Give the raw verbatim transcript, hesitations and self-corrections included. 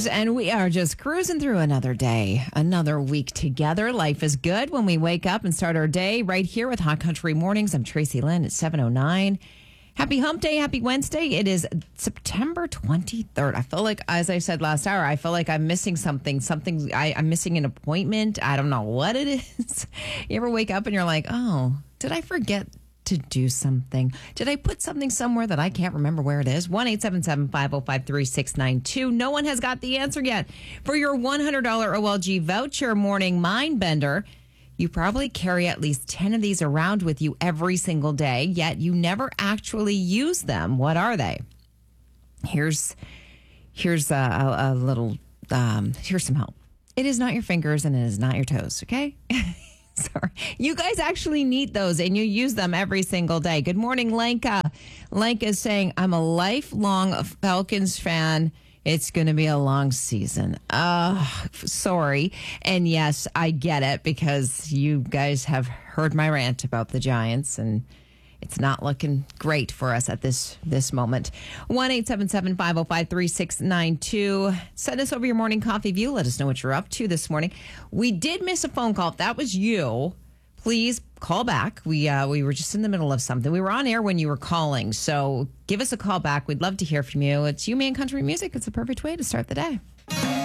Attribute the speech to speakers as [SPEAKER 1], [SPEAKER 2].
[SPEAKER 1] Cruz, and we are just cruising through another day, another week together. Life is good when we wake up and start our day right here with Hot Country Mornings. I'm Tracy Lynn at seven oh nine. Happy Hump Day, happy Wednesday. It is September twenty-third. I feel like, as I said last hour, I feel like I'm missing something. Something, I, I'm missing an appointment. I don't know what it is. You ever wake up and you're like, oh, did I forget to do something? Did I put something somewhere that I can't remember where it is? one eight seven seven, five oh five, three six nine two. No one has got the answer yet. For your one hundred dollars O L G voucher morning mind bender, you probably carry at least ten of these around with you every single day, yet you never actually use them. What are they? Here's here's a, a, a little, um, here's some help. It is not your fingers and it is not your toes, okay? Sorry. You guys actually need those and you use them every single day. Good morning, Lenka. Lenka is saying, I'm a lifelong Falcons fan. It's going to be a long season. Uh, sorry. And yes, I get it because you guys have heard my rant about the Giants and it's not looking great for us at this this moment. one eight seven seven, five oh five, three six nine two. Send us over your morning coffee view. Let us know what you're up to this morning. We did miss a phone call. If that was you, please call back. We uh, we were just in the middle of something. We were on air when you were calling. So give us a call back. We'd love to hear from you. It's You, Me, and Country Music. It's the perfect way to start the day.